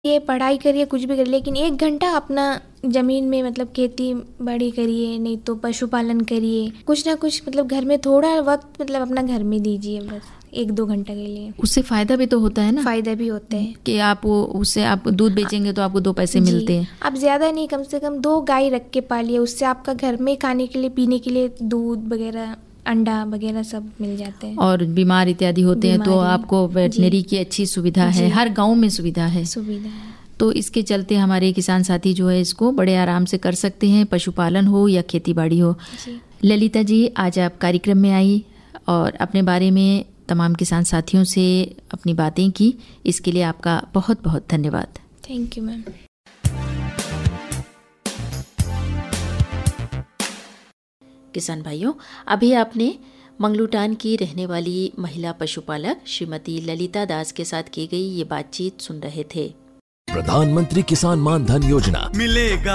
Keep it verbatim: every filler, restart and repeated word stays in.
ये पढ़ाई करिए, कुछ भी करिए, लेकिन एक घंटा अपना ज़मीन में मतलब खेती बाड़ी करिए, नहीं तो पशुपालन करिए, कुछ ना कुछ मतलब घर में थोड़ा वक्त मतलब अपना घर में दीजिए, बस एक दो घंटा के लिए। उससे फ़ायदा भी तो होता है ना, फ़ायदा भी होते हैं कि आप वो उससे आप दूध बेचेंगे तो आपको दो पैसे जी, मिलते हैं। आप ज़्यादा नहीं, कम से कम दो गाय रख के पालिए, उससे आपका घर में खाने के लिए, पीने के लिए दूध वगैरह, अंडा वगैरह सब मिल जाते हैं। और बीमार इत्यादि होते हैं तो बीमारी, आपको वेटनरी की अच्छी सुविधा है, हर गांव में सुविधा है सुविधा है। तो इसके चलते हमारे किसान साथी जो है इसको बड़े आराम से कर सकते हैं, पशुपालन हो या खेती बाड़ी हो। जी। ललिता जी, आज आप कार्यक्रम में आई और अपने बारे में तमाम किसान साथियों से अपनी बातें की, इसके लिए आपका बहुत बहुत धन्यवाद। Thank you ma'am. किसान भाइयों, अभी आपने मंगलूटान की रहने वाली महिला पशुपालक श्रीमती ललिता दास के साथ की गई ये बातचीत सुन रहे थे। प्रधानमंत्री किसान मान धन योजना मिलेगा